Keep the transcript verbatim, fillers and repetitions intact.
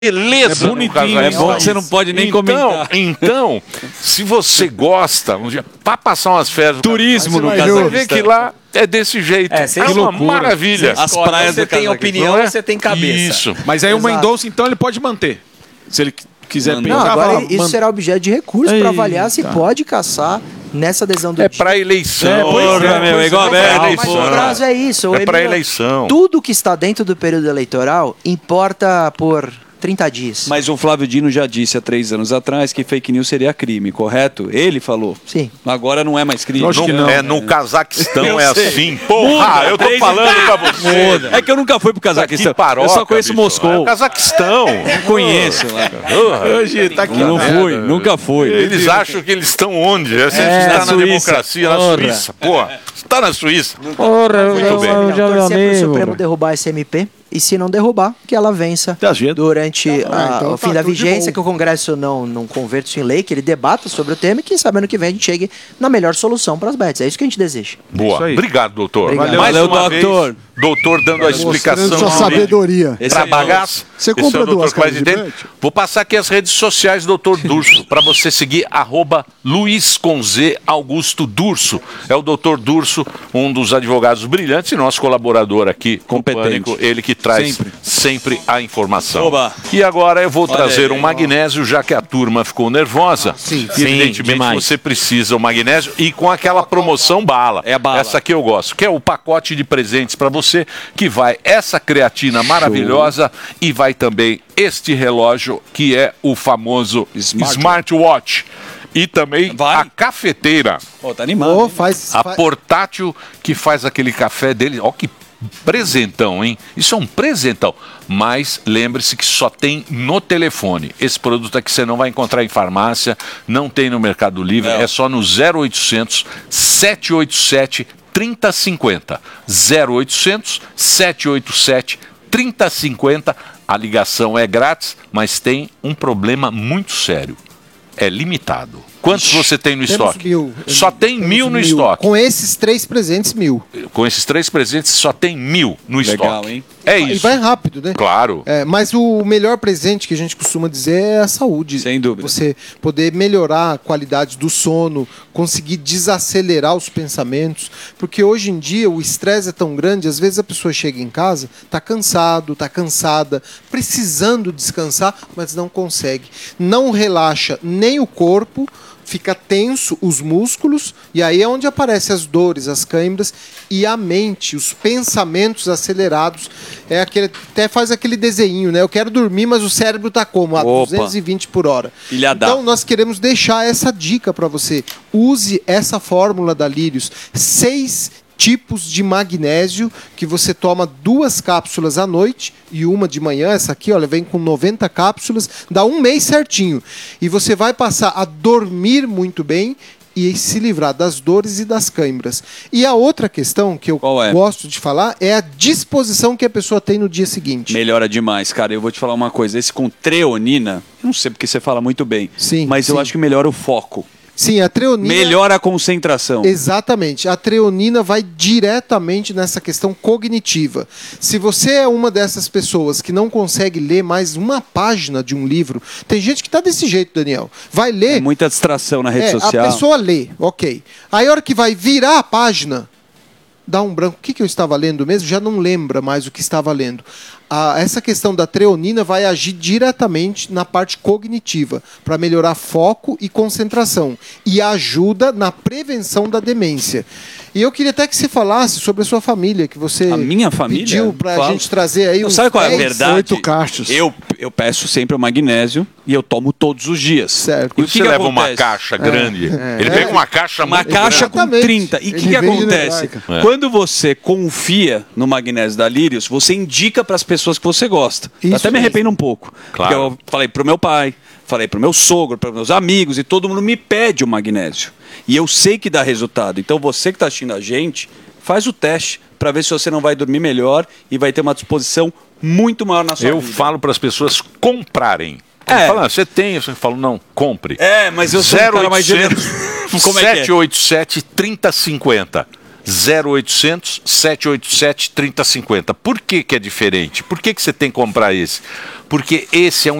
beleza. É bonitinho, é bom que você não pode nem então, comentar. Então, se você gosta, um dia, para passar umas férias... Turismo no Cazaquistão. Você vai ver que lá é desse jeito. É, é que uma loucura. maravilha. As praias você tem opinião, é? você tem cabeça. Isso. Mas aí o Exato. Mendonça, então, ele pode manter. Se ele quiser Não, pegar, agora fala, isso man- será objeto de recurso para avaliar se Eita. pode caçar nessa adesão do É para eleição. É, pois é, meu, é igual a Mas, velha, mas eleição. o prazo é isso. É para Emílio, eleição. Tudo que está dentro do período eleitoral importa por trinta dias. Mas o Flávio Dino já disse há três anos atrás que fake news seria crime, correto? Ele falou. Sim. Agora não é mais crime. Lógico que não. É, no Cazaquistão Eu é sei. assim. Porra, eu tô Três- falando pra você. É que eu nunca fui pro Cazaquistão. Que paroca, eu só conheço bicho. Moscou. É o Cazaquistão. Não conheço lá. Porra. Hoje tá aqui. Não né? fui, nunca fui. Eles acham que eles estão onde? É, você É, está na na Suíça. democracia, na Porra. Suíça. Porra, você tá na Suíça. Porra, Muito eu, bem. eu, Não, já meu torcer para o Supremo amigo. derrubar esse M P e se não derrubar, que ela vença Tá azedo. durante a- Ah, então o tá fim da tudo de vigência, bom. que o Congresso não, não converta isso em lei, que ele debata sobre o tema e quem sabe ano que vem a gente chegue na melhor solução para as bets. É isso que a gente deseja. Boa. Isso aí. Obrigado, doutor. Obrigado. Mais Valeu, uma doutor. vez, doutor dando a explicação. Mostrando sua jurídica. sabedoria. Esse Pra é bagaço. Você Esse é compra o doutor duas Quase caixas de Dentro. bet? Vou passar aqui as redes sociais do doutor Durso, para você seguir, arroba Luiz com Z Augusto Durso. É o doutor Durso, um dos advogados brilhantes e nosso colaborador aqui, Competente. no Pânico, ele que traz Sempre. sempre, a informação. Oba. E agora eu vou Olha trazer aí, um ó. magnésio, já que a turma ficou nervosa. sim. E, evidentemente, demais. você precisa o magnésio e com aquela promoção bala. É a bala. Essa aqui eu gosto, que é o pacote de presentes para você, que vai essa creatina maravilhosa e vai também este relógio, que é o famoso Smart- Smartwatch. E também Vai. a cafeteira, Pô, tá animado. Ô, hein? faz, a faz- portátil que faz aquele café dele. Ó que presentão, hein? Isso é um presentão. Mas lembre-se que só tem no telefone. Esse produto aqui você não vai encontrar em farmácia, não tem no Mercado Livre, Não. é só no zero oitocentos, sete oito sete, trinta cinquenta. zero oitocentos, sete oito sete, trinta cinquenta. A ligação é grátis, mas tem um problema muito sério. É limitado. Quantos você tem no temos estoque? mil. Só tem Temos mil no estoque. Com esses três presentes, mil. Com esses três presentes, só tem mil no Legal, estoque. hein? É E isso. vai rápido, né? Claro. É, mas o melhor presente que a gente costuma dizer é a saúde. Sem dúvida. Você poder melhorar a qualidade do sono, conseguir desacelerar os pensamentos, porque hoje em dia o estresse é tão grande, às vezes a pessoa chega em casa, tá cansado, tá cansada, precisando descansar, mas não consegue. Não relaxa nem o corpo, fica tenso os músculos, e aí é onde aparecem as dores, as câimbras, e a mente, os pensamentos acelerados. É aquele, até faz aquele desenho, né? Eu quero dormir, mas o cérebro tá como? A Opa. duzentos e vinte por hora. Ilhadá. Então nós queremos deixar essa dica para você. Use essa fórmula da Lírios. Seis tipos de magnésio que você toma duas cápsulas à noite e uma de manhã. Essa aqui, olha, vem com noventa cápsulas, dá um mês certinho. E você vai passar a dormir muito bem e se livrar das dores e das câimbras. E a outra questão que eu Qual é? gosto de falar é a disposição que a pessoa tem no dia seguinte. Melhora demais, cara. Eu vou te falar uma coisa. Esse com treonina, eu não sei porque você fala muito bem, Sim, mas eu sim. acho que melhora o foco. Sim, a treonina... Melhora a concentração. Exatamente. A treonina vai diretamente nessa questão cognitiva. Se você é uma dessas pessoas que não consegue ler mais uma página de um livro, tem gente que está desse jeito, Daniel. Vai ler, É muita distração na rede é, social. a pessoa lê, ok. Aí a hora que vai virar a página, dá um branco. O que, que eu estava lendo mesmo? Já não lembra mais o que estava lendo. Ah, essa questão da treonina vai agir diretamente na parte cognitiva, para melhorar foco e concentração. E ajuda na prevenção da demência. E eu queria até que você falasse sobre a sua família, que você A minha família? pediu para a Fala. gente trazer aí Não uns sabe qual é a dez, verdade? oito caixas. Eu, eu peço sempre o magnésio e eu tomo todos os dias. Certo. E o Você que, que leva uma acontece? caixa grande. Ele É. pega uma caixa Uma muito caixa grande. com Exatamente. trinta. E o que, Ele que vem de acontece? Hebraica. É. Quando você confia no magnésio da Lírios, você indica para as pessoas que você gosta. Eu Isso até me mesmo. arrependo um pouco. Claro. Porque eu falei pro meu pai, falei pro meu sogro, para meus amigos, e todo mundo me pede o magnésio. E eu sei que dá resultado. Então você que está assistindo a gente, faz o teste para ver se você não vai dormir melhor e vai ter uma disposição muito maior na sua Eu vida. falo para as pessoas comprarem. É. Fala, você tem? Eu falo, não, compre. É, mas eu sou um cara mais generoso. Como é que é? sete oito sete, trinta cinquenta. zero oitocentos, sete oito sete, trinta cinquenta. Por que que é diferente? Por que que você tem que comprar esse? Porque esse é um